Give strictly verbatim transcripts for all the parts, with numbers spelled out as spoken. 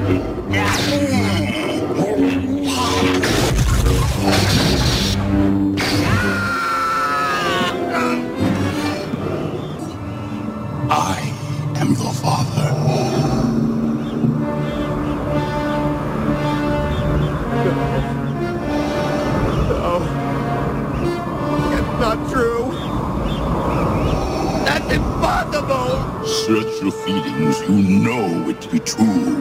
I am your father. No. It's not true. That's impossible. Search your feelings. You know it to be true.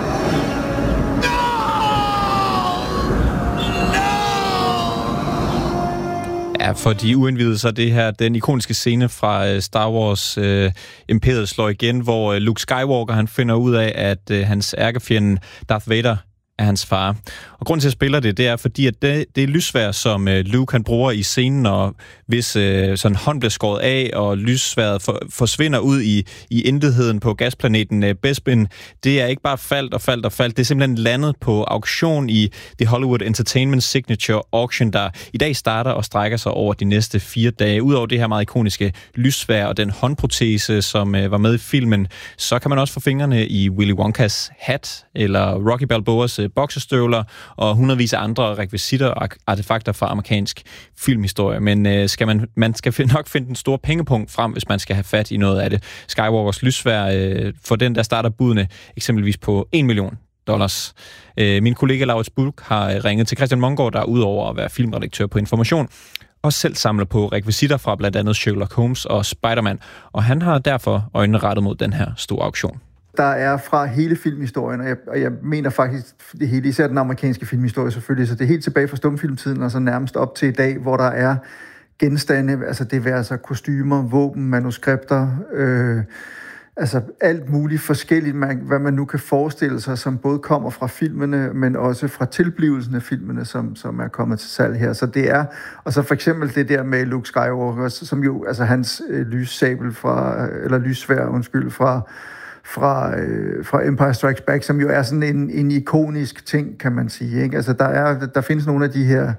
Ja, for de uindvidede, så det her, den ikoniske scene fra Star Wars uh, Imperiet slår igen, hvor Luke Skywalker, han finder ud af, at uh, hans ærkefjende Darth Vader er hans far. Og grunden til, at jeg spiller det, det er, fordi at det, det er lyssværd, som uh, Luke han bruger i scenen, og hvis uh, sådan hånd bliver skåret af, og lyssværdet for, forsvinder ud i, i intetheden på gasplaneten uh, Bespin, det er ikke bare faldt og faldt og faldt, det er simpelthen landet på auktion i The Hollywood Entertainment Signature Auction, der i dag starter og strækker sig over de næste fire dage. Udover det her meget ikoniske lyssværd og den håndprotese, som uh, var med i filmen, så kan man også få fingrene i Willy Wonkas hat, eller Rocky Balboas uh, boksestøvler, og hundredvis af andre rekvisitter og artefakter fra amerikansk filmhistorie. Men øh, skal man, man skal nok finde den store pengepunkt frem, hvis man skal have fat i noget af det. Skywalkers lyssværd, øh, for den der starter budene eksempelvis på en million dollars. Øh, min kollega Laurits Bulk har ringet til Christian Mongård, der udover at være filmredaktør på Information, også selv samler på rekvisitter fra blandt andet Sherlock Holmes og Spider-Man, og han har derfor øjnene rettet mod den her store auktion. Der er fra hele filmhistorien, og jeg, og jeg mener faktisk det hele, især den amerikanske filmhistorie selvfølgelig, så det er helt tilbage fra stumfilmtiden, og så nærmest op til i dag, hvor der er genstande, altså det vil altså kostymer, våben, manuskripter, øh, altså alt muligt forskelligt, man, hvad man nu kan forestille sig, som både kommer fra filmene, men også fra tilblivelsen af filmene, som, som er kommet til salg her. Så det er, og så for eksempel det der med Luke Skywalker, som jo, altså hans øh, lyssabel fra, eller lyssværd, undskyld, fra Fra, øh, fra Empire Strikes Back, som jo er sådan en, en ikonisk ting, kan man sige. Ikke? Altså, der, er, der findes nogle af de her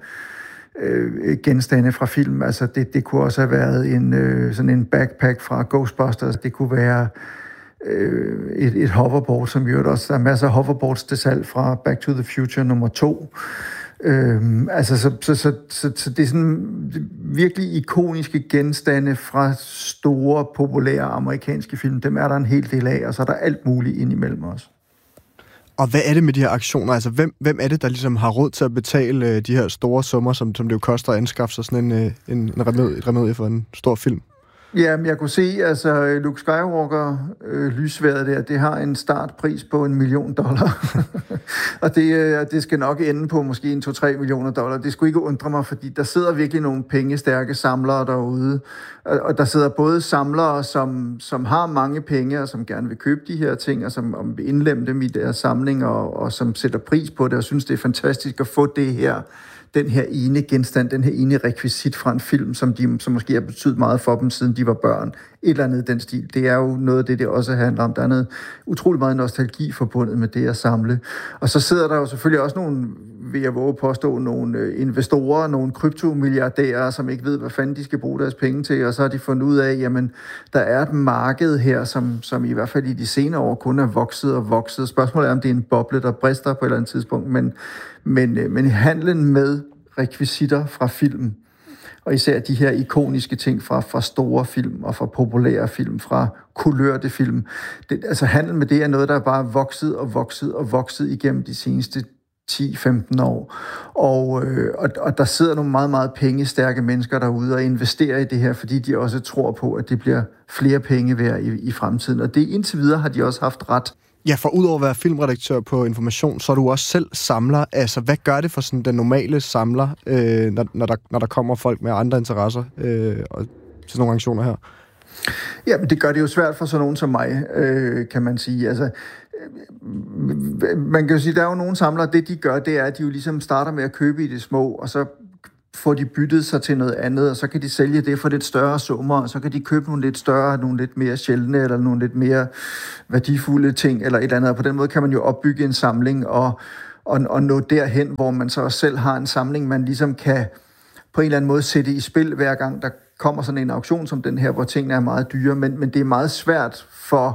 øh, genstande fra film. Altså, det, det kunne også have været en, øh, sådan en backpack fra Ghostbusters. Det kunne være øh, et, et hoverboard, som jo også, der er masser af hoverboards til salg fra Back to the Future nummer to. Øhm, altså, så, så, så, så, så det er sådan virkelig ikoniske genstande fra store, populære amerikanske film. Dem er der en hel del af, og så er der alt muligt indimellem os. Og hvad er det med de her aktioner? Altså, hvem, hvem er det, der ligesom har råd til at betale øh, de her store summer, som, som det jo koster at anskaffe sig sådan en, øh, en, en remedie, et remedie for en stor film? Jamen, jeg kunne se, altså Luke Skywalker øh, lysværdet der, det har en startpris på en million dollar. Og det, øh, det skal nok ende på måske en to-tre millioner dollar. Det skulle ikke undre mig, fordi der sidder virkelig nogle pengestærke samlere derude. Og, og der sidder både samlere, som, som har mange penge, og som gerne vil købe de her ting, og som om vil indlemme dem i deres samling, og, og som sætter pris på det, og synes, det er fantastisk at få det her, den her ene genstand, den her ene rekvisit fra en film, som, de, som måske har betydet meget for dem, siden de var børn. Et eller andet den stil. Det er jo noget af det, det også handler om. Der er noget utrolig meget nostalgi forbundet med det at samle. Og så sidder der jo selvfølgelig også nogle, vil jeg våge påstå, nogle investorer, nogle kryptomilliardærer, som ikke ved, hvad fanden de skal bruge deres penge til, og så har de fundet ud af, jamen, der er et marked her, som, som i hvert fald i de senere år kun er vokset og vokset. Spørgsmålet er, om det er en boble, der brister på et eller andet tidspunkt, men, men, men handlen med rekvisitter fra film, og især de her ikoniske ting fra, fra store film og fra populære film, fra kulørte film. Det, altså handel med det er noget, der bare er vokset og vokset og vokset igennem de seneste ti til femten år. Og, øh, og, og der sidder nogle meget, meget pengestærke mennesker derude og investerer i det her, fordi de også tror på, at det bliver flere penge værd i, i fremtiden. Og det indtil videre har de også haft ret. Ja, for udover at være filmredaktør på Information, så er du også selv samler. Altså, hvad gør det for sådan den normale samler, øh, når, når, der, når der kommer folk med andre interesser øh, og til nogle arrangementer her? Ja, men det gør det jo svært for sådan nogen som mig, øh, kan man sige. Altså, øh, man kan jo sige, der er jo nogle samlere, det de gør, det er, at de jo ligesom starter med at købe i det små, og så får de byttet sig til noget andet, og så kan de sælge det for lidt større summer, og så kan de købe nogle lidt større, nogle lidt mere sjældne, eller nogle lidt mere værdifulde ting, eller et eller andet. Og på den måde kan man jo opbygge en samling, og, og, og nå derhen, hvor man så også selv har en samling, man ligesom kan på en eller anden måde sætte i spil, hver gang der kommer sådan en auktion som den her, hvor tingene er meget dyre, men, men det er meget svært for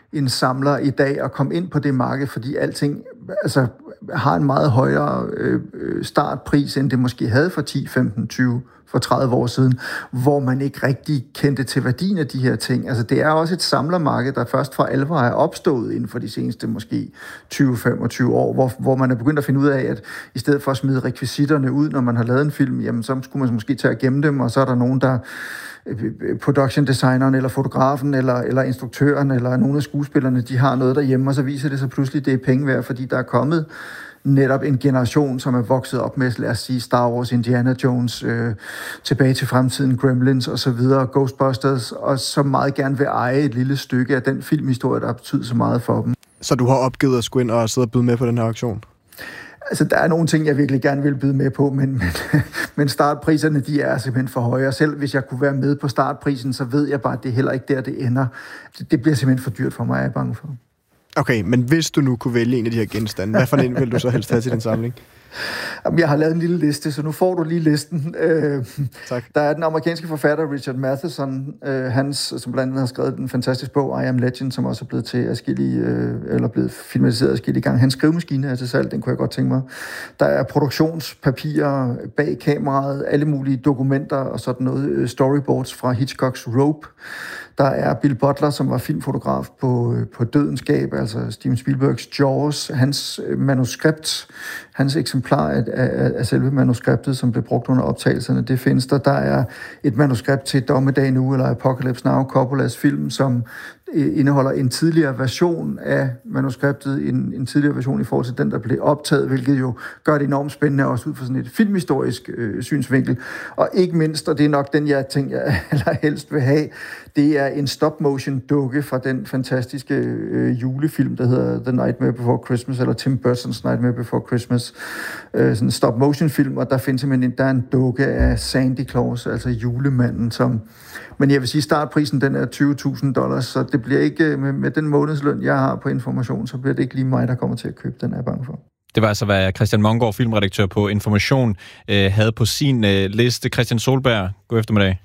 en samler i dag at komme ind på det marked, fordi alting altså, har en meget højere øh, startpris, end det måske havde for ti, femten, tyve, for tredive år siden, hvor man ikke rigtig kendte til værdien af de her ting. Altså det er også et samlermarked, der først for alvor er opstået inden for de seneste måske tyve til femogtyve år, hvor, hvor man er begyndt at finde ud af, at i stedet for at smide rekvisitterne ud, når man har lavet en film, jamen så skulle man måske tage at gemme dem, og så er der nogen, der production designeren, eller fotografen, eller, eller instruktøren, eller nogle af skuespillerne, de har noget derhjemme, og så viser det sig pludselig, det er penge værd, fordi der er kommet netop en generation, som er vokset op med, lad os sige, Star Wars, Indiana Jones, øh, Tilbage til fremtiden, Gremlins og så videre, Ghostbusters, og som meget gerne vil eje et lille stykke af den filmhistorie, der har betydet så meget for dem. Så du har opgivet at skulle ind og sidde og byde med på den her auktion? Altså, der er nogle ting, jeg virkelig gerne vil byde med på, men, men, men startpriserne, de er simpelthen for høje. Og selv hvis jeg kunne være med på startprisen, så ved jeg bare, at det er heller ikke der, det ender. Det, det bliver simpelthen for dyrt for mig, jeg er bange for. Okay, men hvis du nu kunne vælge en af de her genstande, hvad for en vil du så helst have til din samling? Jamen, jeg har lavet en lille liste, så nu får du lige listen. Øh, tak. Der er den amerikanske forfatter Richard Matheson, øh, hans, som blandt andet har skrevet den fantastiske bog I Am Legend, som også er blevet til adskillige, øh, eller blevet filmatiseret adskillige gange. Hans skrivemaskine er til salg, den kunne jeg godt tænke mig. Der er produktionspapirer bag kameraet, alle mulige dokumenter og sådan noget, storyboards fra Hitchcocks Rope. Der er Bill Butler, som var filmfotograf på, på Dødenskab, altså Steven Spielbergs Jaws. Hans manuskript, hans eksemplar af, af, af selve manuskriptet, som blev brugt under optagelserne, det findes der. Der er et manuskript til Dommedag Nu, eller Apocalypse Now, Coppolas film, som indeholder en tidligere version af manuskriptet, en, en tidligere version i forhold til den, der blev optaget, hvilket jo gør det enormt spændende, også ud fra sådan et filmhistorisk øh, synsvinkel. Og ikke mindst, og det er nok den, jeg tænker, jeg allerhelst vil have, det er en stop-motion-dukke fra den fantastiske øh, julefilm, der hedder The Nightmare Before Christmas, eller Tim Burton's Nightmare Before Christmas. Øh, sådan en stop-motion-film, og der findes simpelthen en, der er en dukke af Santa Claus, altså julemanden, som... Men jeg vil sige, startprisen, den er tyve tusind dollars, så det bliver ikke, med, med den månedsløn, jeg har på Information, så bliver det ikke lige mig, der kommer til at købe den, er jeg bange for. Det var altså, hvad Christian Mongård, filmredaktør på Information, øh, havde på sin øh, liste. Christian Solberg, god eftermiddag.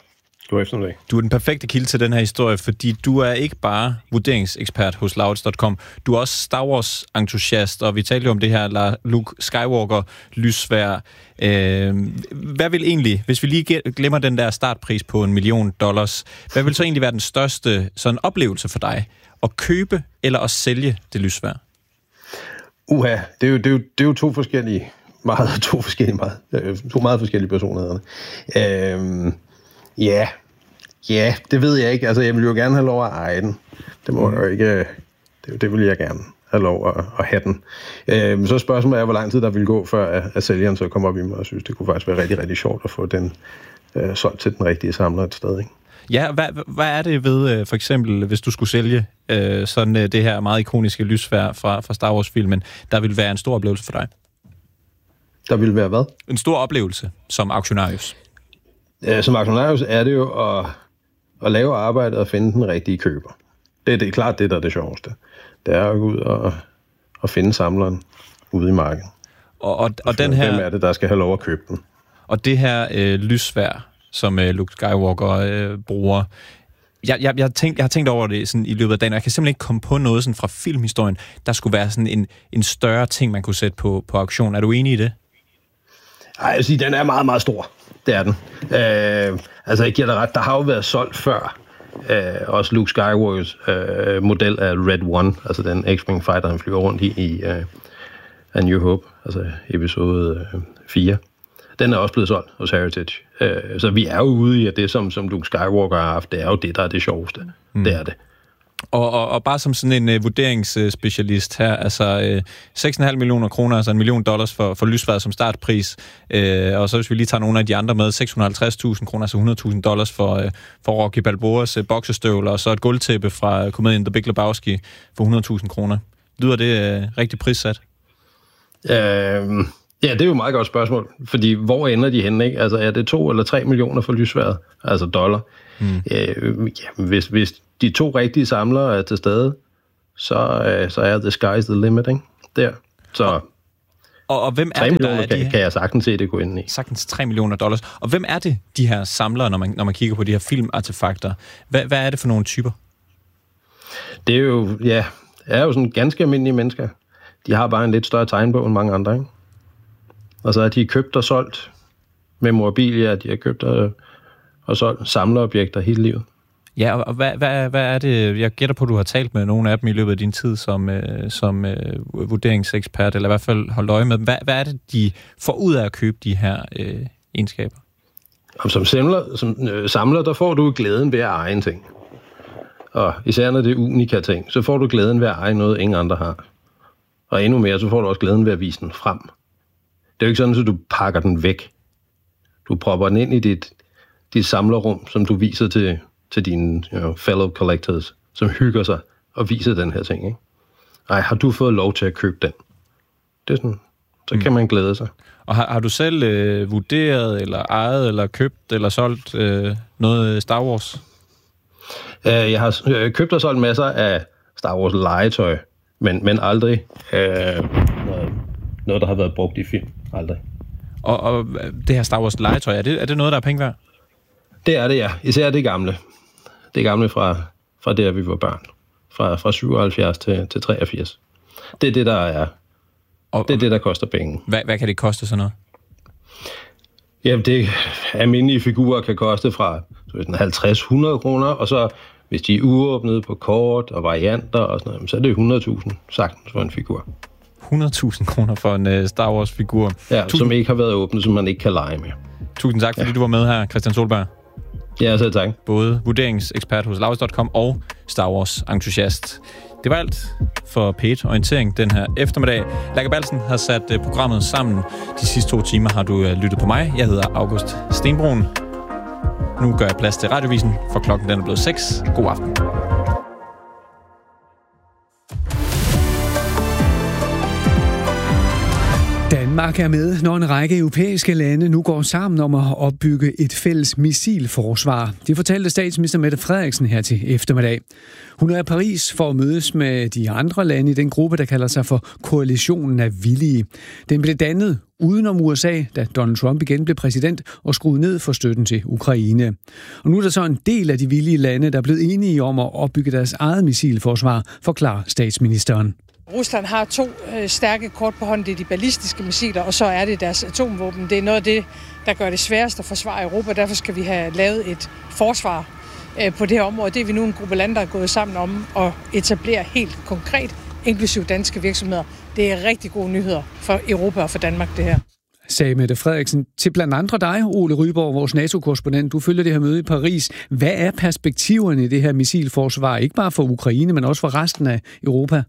God eftermiddag. Du er den perfekte kilde til den her historie, fordi du er ikke bare vurderingsekspert hos Lauritz punktum com. Du er også Star Wars-entusiast, og vi talte jo om det her Luke Skywalker-lyssværd. Øh, hvad vil egentlig, hvis vi lige glemmer den der startpris på en million dollars, hvad vil så egentlig være den største sådan oplevelse for dig? At købe eller at sælge det lyssværd? Uha, det er jo, det er jo, det er jo to forskellige, meget, to forskellige, meget, to meget forskellige personer. Øhm, ja, ja, det ved jeg ikke. Altså, jeg vil jo gerne have lov at eje den. Det må mm. jeg jo ikke, det, det vil jeg gerne have lov at, at have den. Øhm, så spørgsmålet er, hvor lang tid der vil gå, før at, at sælgeren så kommer op i mig, og synes, det kunne faktisk være rigtig, rigtig sjovt at få den øh, solgt til den rigtige samler et sted, ikke? Ja, hvad, hvad er det ved, for eksempel, hvis du skulle sælge øh, sådan øh, det her meget ikoniske lyssværd fra, fra Star Wars-filmen, der vil være en stor oplevelse for dig? Der vil være hvad? En stor oplevelse som aktionarius. Ja, som aktionarius er det jo at, at lave arbejdet og finde den rigtige køber. Det, det er klart det, der er det sjoveste. Det er at gå ud og, og finde samleren ude i markedet. Og, og, og den her... Hvem er det, der skal have lov at købe den? Og det her øh, lyssværd, som øh, Luke Skywalker øh, bruger. Jeg, jeg, jeg, tænkt, jeg har tænkt over det sådan, i løbet af dagen, og jeg kan simpelthen ikke komme på noget sådan, fra filmhistorien, der skulle være sådan en, en større ting, man kunne sætte på, på auktion. Er du enig i det? Ej, jeg vil sige, den er meget, meget stor. Det er den. Øh, altså, jeg giver dig ret. Der har jo været solgt før. Øh, også Luke Skywalkers øh, model af Red One, altså den X-Wing fighter, han flyver rundt i, i uh, A New Hope, altså episode uh, fire. Den er også blevet solgt hos Heritage. Øh, så vi er jo ude i, at det, som, som Luke Skywalker har haft, det er jo det, der er det sjoveste. Mm. Det er det. Og, og, og bare som sådan en uh, vurderingsspecialist her, altså uh, seks komma fem millioner kroner, altså en million dollars for, for lyssværd som startpris, uh, og så hvis vi lige tager nogle af de andre med, seks hundrede og halvtreds tusind kroner, altså hundrede tusind dollars for, uh, for Rocky Balboas uh, boksestøvler, og så et gulvtæppe fra uh, komedien The Big Lebowski for hundrede tusind kroner. Lyder det uh, rigtig prissat? Øh... Ja, det er jo et meget godt spørgsmål, fordi hvor ender de henne, ikke? Altså, er det to eller tre millioner for lyssværdet, altså dollar? Mm. Øh, ja, hvis, hvis de to rigtige samlere er til stede, så, øh, så er the sky's the limit, ikke? Der. Så og, og, og hvem er det, der er kan, de her... kan jeg sagtens se, det går ind i. Sagtens tre millioner dollars. Og hvem er det, de her samlere, når man, når man kigger på de her filmartefakter? Hvad, hvad er det for nogle typer? Det er jo, ja, er jo sådan ganske almindelige mennesker. De har bare en lidt større tegnbog end mange andre, ikke? Og så er de købt og solgt memorabilia, de har købt og, og solgt samlerobjekter hele livet. Ja, og hvad, hvad, hvad er det, jeg gætter på, at du har talt med nogle af dem i løbet af din tid som, øh, som øh, vurderingsekspert, eller i hvert fald holdt øje med dem. Hvad, hvad er det, de får ud af at købe de her øh, egenskaber? Som samler, som øh, samler, der får du glæden ved at eje en ting. Og især når det er unika ting, så får du glæden ved at eje noget, ingen andre har. Og endnu mere, så får du også glæden ved at vise den frem. Det er jo ikke sådan, at du pakker den væk. Du propper den ind i dit, dit samlerrum, som du viser til, til dine you know, fellow collectors, som hygger sig og viser den her ting. Ikke? Ej, har du fået lov til at købe den? Det er sådan, så kan man glæde sig. Og har, har du selv øh, vurderet, eller ejet, eller købt, eller solgt øh, noget Star Wars? Uh, jeg har øh, købt og solgt masser af Star Wars legetøj, men, men aldrig øh, noget, noget, der har været brugt i film. Aldrig. Og, og det her Star Wars legetøj, er det, er det noget, der er penge værd? Det er det, ja. Især det gamle. Det gamle fra, fra der, vi var børn. Fra, fra syvoghalvfjerds til, til treogfirs. Det er det, der er. Og, det er det, der koster penge. Hvad, hvad kan det koste sådan noget? Jamen, det almindelige figurer kan koste fra halvtreds til hundrede kroner, og så hvis de er uåbnede på kort og varianter og sådan noget, så er det hundrede tusind sagtens for en figur. hundrede tusind kroner for en uh, Star Wars-figur. Ja, tusind... som ikke har været åbnet, som man ikke kan lege med. Tusind tak, fordi ja. du var med her, Christian Solberg. Ja, så tak. Både vurderingsekspert hos Laues punktum com og Star Wars-entusiast. Det var alt for P et Orientering den her eftermiddag. Lærke Balsen har sat uh, programmet sammen. De sidste to timer har du uh, lyttet på mig. Jeg hedder August Stenbroen. Nu gør jeg plads til Radiovisen, for klokken den er blevet seks. God aften. Danmark er med, når en række europæiske lande nu går sammen om at opbygge et fælles missilforsvar. Det fortalte statsminister Mette Frederiksen her til eftermiddag. Hun er i Paris for at mødes med de andre lande i den gruppe, der kalder sig for Koalitionen af Villige. Den blev dannet udenom U S A, da Donald Trump igen blev præsident og skruede ned for støtten til Ukraine. Og nu er der så en del af de villige lande, der er blevet enige om at opbygge deres eget missilforsvar, forklarer statsministeren. Rusland har to øh, stærke kort på hånden, det er de ballistiske missiler, og så er det deres atomvåben. Det er noget af det, der gør det sværest at forsvare Europa. Derfor skal vi have lavet et forsvar øh, på det her område. Det er vi nu en gruppe lande, der er gået sammen om at etablere helt konkret, inklusive danske virksomheder. Det er rigtig gode nyheder for Europa og for Danmark, det her. Sagde Mette Frederiksen til blandt andre dig, Ole Ryborg, vores NATO-korrespondent. Du følger det her møde i Paris. Hvad er perspektiverne i det her missilforsvar, ikke bare for Ukraine, men også for resten af Europa?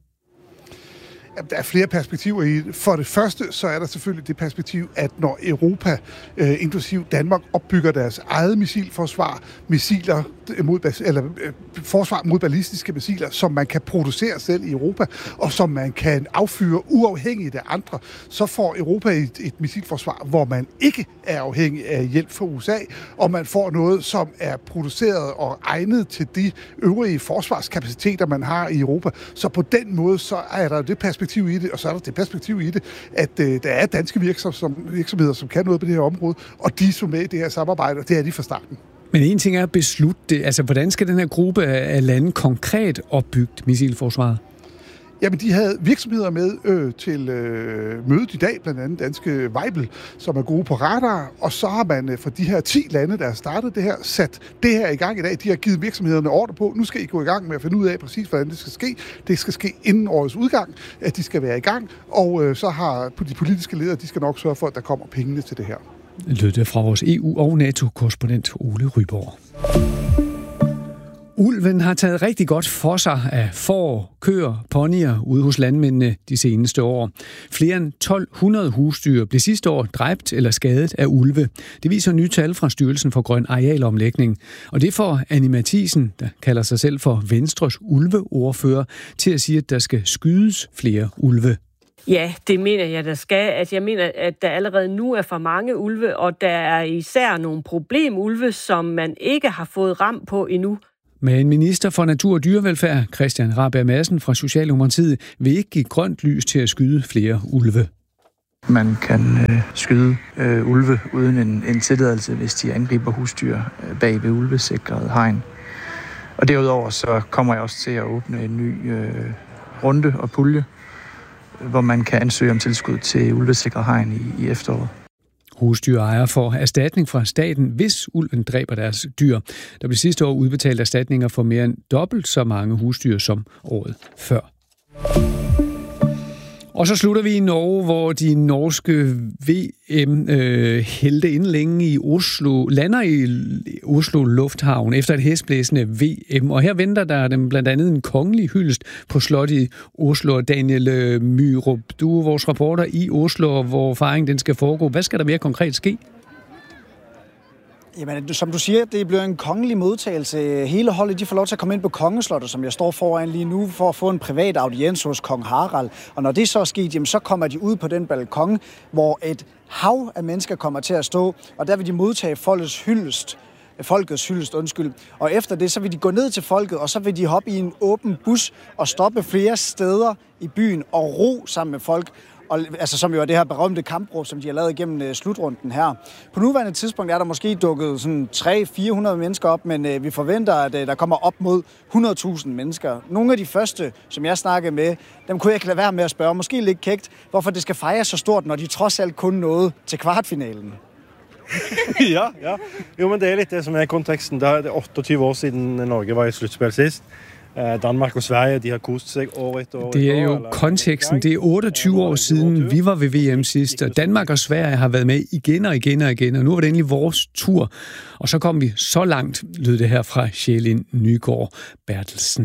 Der er flere perspektiver i det. For det første, så er der selvfølgelig det perspektiv, at når Europa, øh, inklusiv Danmark, opbygger deres eget missilforsvar, missiler mod, eller øh, forsvar mod ballistiske missiler, som man kan producere selv i Europa, og som man kan affyre uafhængigt af andre, så får Europa et, et missilforsvar, hvor man ikke er afhængig af hjælp fra U S A, og man får noget, som er produceret og egnet til de øvrige forsvarskapaciteter, man har i Europa. Så på den måde, så er der det perspektiv i det, og så er der det perspektiv i det, at øh, der er danske virksomheder, som kan noget på det her område, og de som med i det her samarbejde, og det er de fra starten. Men en ting er at beslutte det. Altså, hvordan skal den her gruppe af lande konkret opbygget missilforsvaret? Jamen, de havde virksomheder med øh, til øh, mødet i dag, blandt andet danske Weibel, som er gode på radar, og så har man øh, for de her ti lande, der har startet det her, sat det her i gang i dag. De har givet virksomhederne ordre på, nu skal I gå i gang med at finde ud af præcis, hvordan det skal ske. Det skal ske inden årets udgang, at de skal være i gang, og øh, så har de politiske ledere, de skal nok sørge for, at der kommer pengene til det her. Lød det fra vores E U- og NATO-korrespondent Ole Ryborg. Ulven har taget rigtig godt for sig af får, køer, ponyer ude hos landmændene de seneste år. Flere end tolv hundrede husdyr blev sidste år dræbt eller skadet af ulve. Det viser nye tal fra Styrelsen for Grøn Arealomlægning. Og det får Annie Mathisen, der kalder sig selv for Venstres ulveordfører, til at sige, at der skal skydes flere ulve. Ja, det mener jeg, der skal. At jeg mener, at der allerede nu er for mange ulve, og der er især nogle problemulve, som man ikke har fået ram på endnu. Men minister for Natur og Dyrevelfærd, Christian Rabjerg Madsen fra Socialdemokratiet, vil ikke give grønt lys til at skyde flere ulve. Man kan øh, skyde øh, ulve uden en, en tilladelse, hvis de angriber husdyr øh, bag ved ulvesikret hegn. Og derudover så kommer jeg også til at åbne en ny øh, runde og pulje, hvor man kan ansøge om tilskud til ulvesikret hegn i, i efteråret. Husdyrejere får erstatning fra staten, hvis ulven dræber deres dyr. Der blev sidste år udbetalt erstatninger for mere end dobbelt så mange husdyr som året før. Og så slutter vi i Norge, hvor de norske V M-helte øh, inden længe i Oslo lander i Oslo Lufthavn efter et hæsblæsende V M. Og her venter der dem blandt andet en kongelig hyldest på slottet i Oslo. Daniel Myrup, du er vores reporter i Oslo, hvor fejringen den skal foregå. Hvad skal der mere konkret ske? Jamen, som du siger, det bliver en kongelig modtagelse. Hele holdet de får lov til at komme ind på Kongeslottet, som jeg står foran lige nu, for at få en privat audiens hos kong Harald. Og når det så er sket, jamen, så kommer de ud på den balkon, hvor et hav af mennesker kommer til at stå, og der vil de modtage folkets hyldest. Folkets hyldest, undskyld. Og efter det, så vil de gå ned til folket, og så vil de hoppe i en åben bus og stoppe flere steder i byen og ro sammen med folk. Og, altså, som jo er det her berømte kampråb, som de har lavet igennem uh, slutrunden her. På nuværende tidspunkt er der måske dukket sådan tre til fire hundrede mennesker op, men uh, vi forventer, at uh, der kommer op mod hundrede tusind mennesker. Nogle af de første, som jeg snakkede med, dem kunne jeg ikke lade være med at spørge, måske lidt kægt, hvorfor det skal fejres så stort, når de trods alt kun nåede til kvartfinalen. ja, ja. Jo, men det er lidt det, som er konteksten. Det er otteogtyve år siden Norge var i slutspil sidst. Danmark og Sverige, de har kost sig år efter år. Det er jo eller... konteksten. Det er otteogtyve år siden, vi var ved V M sidst, og Danmark og Sverige har været med igen og igen og igen, og nu var det endelig vores tur. Og så kom vi så langt, lød det her fra Sjælin Nygaard Bertelsen.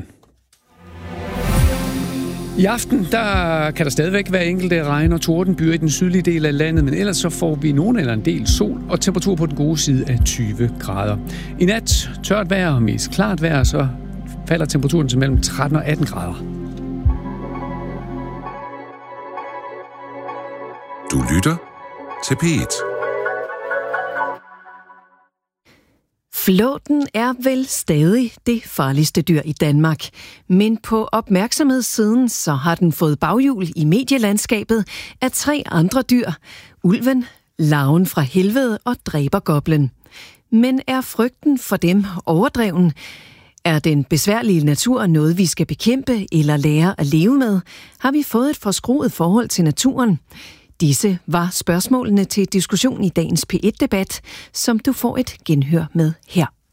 I aften der kan der stadigvæk være enkelte regn- og tordenbyer i den sydlige del af landet, men ellers så får vi nogen eller en del sol og temperatur på den gode side af tyve grader. I nat tørt vejr og mest klart vejr, så falder temperaturen til mellem tretten og atten grader. Du lytter til P et. Flåten er vel stadig det farligste dyr i Danmark. Men på opmærksomhedssiden så har den fået baghjul i medielandskabet af tre andre dyr. Ulven, larven fra helvede og dræbergoblen. Men er frygten for dem overdreven? Er den besværlige natur noget, vi skal bekæmpe eller lære at leve med? Har vi fået et forskruet forhold til naturen? Disse var spørgsmålene til diskussion i dagens P et-debat, som du får et genhør med her.